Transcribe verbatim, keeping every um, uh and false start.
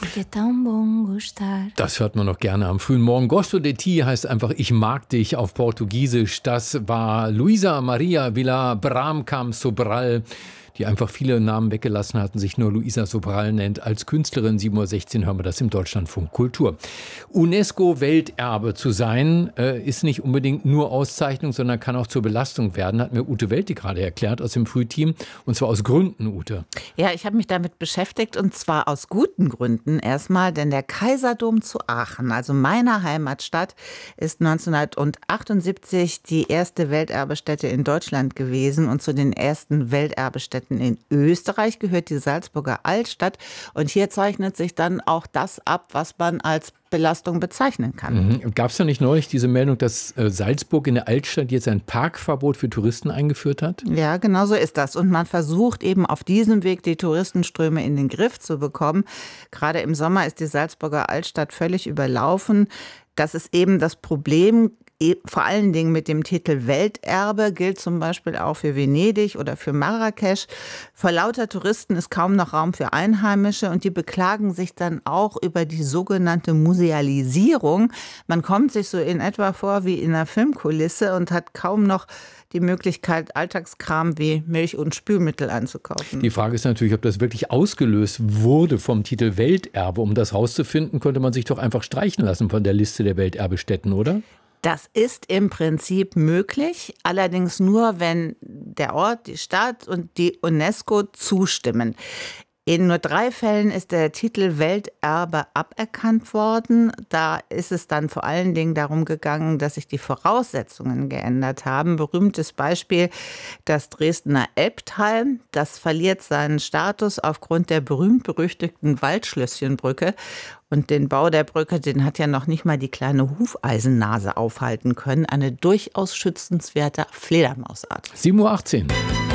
Que tão bom gostar. Das hört man noch gerne am frühen Morgen. Gosto de ti heißt einfach Ich mag dich auf Portugiesisch. Das war Luisa Maria Vila Bramkamp Sobral, die einfach viele Namen weggelassen hatten, sich nur Luisa Sobral nennt. Als Künstlerin, sieben Uhr sechzehn hören wir das im Deutschlandfunk Kultur. UNESCO-Welterbe zu sein, äh, ist nicht unbedingt nur Auszeichnung, sondern kann auch zur Belastung werden, hat mir Ute Welti gerade erklärt aus dem Frühteam. Und zwar aus Gründen, Ute. Ja, ich habe mich damit beschäftigt und zwar aus guten Gründen. Erstmal, denn der Kaiserdom zu Aachen, also meiner Heimatstadt, ist neunzehnhundertachtundsiebzig die erste Welterbestätte in Deutschland gewesen und zu den ersten Welterbestätten in Österreich gehört die Salzburger Altstadt. Und hier zeichnet sich dann auch das ab, was man als Belastung bezeichnen kann. Mhm. Gab es da nicht neulich diese Meldung, dass äh, Salzburg in der Altstadt jetzt ein Parkverbot für Touristen eingeführt hat? Ja, genau so ist das. Und man versucht eben auf diesem Weg die Touristenströme in den Griff zu bekommen. Gerade im Sommer ist die Salzburger Altstadt völlig überlaufen. Das ist eben das Problem. Vor allen Dingen mit dem Titel Welterbe gilt zum Beispiel auch für Venedig oder für Marrakesch. Vor lauter Touristen ist kaum noch Raum für Einheimische und die beklagen sich dann auch über die sogenannte Musealisierung. Man kommt sich so in etwa vor wie in einer Filmkulisse und hat kaum noch die Möglichkeit, Alltagskram wie Milch und Spülmittel einzukaufen. Die Frage ist natürlich, ob das wirklich ausgelöst wurde vom Titel Welterbe. Um das rauszufinden, könnte man sich doch einfach streichen lassen von der Liste der Welterbestätten, oder? Das ist im Prinzip möglich, allerdings nur, wenn der Ort, die Stadt und die UNESCO zustimmen. In nur drei Fällen ist der Titel Welterbe aberkannt worden. Da ist es dann vor allen Dingen darum gegangen, dass sich die Voraussetzungen geändert haben. Berühmtes Beispiel, das Dresdner Elbtal. Das verliert seinen Status aufgrund der berühmt-berüchtigten Waldschlösschenbrücke. Und den Bau der Brücke, den hat ja noch nicht mal die kleine Hufeisennase aufhalten können. Eine durchaus schützenswerte Fledermausart. sieben Uhr achtzehn.